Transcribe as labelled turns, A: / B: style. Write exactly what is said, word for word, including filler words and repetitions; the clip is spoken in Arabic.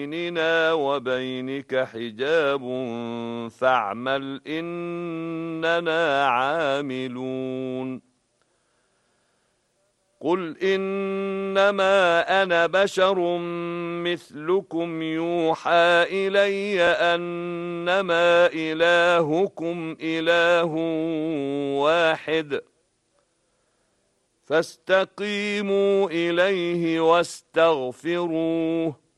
A: بيننا وبينك حجاب فاعمل إننا عاملون قل إنما أنا بشر مثلكم يوحى إلي أنما إلهكم إله واحد فاستقيموا إليه واستغفروه